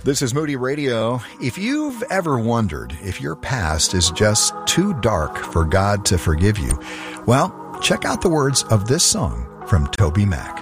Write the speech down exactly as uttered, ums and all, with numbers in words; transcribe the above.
This is Moody Radio. If you've ever wondered if your past is just too dark for God to forgive you, well, check out the words of this song from Toby Mac.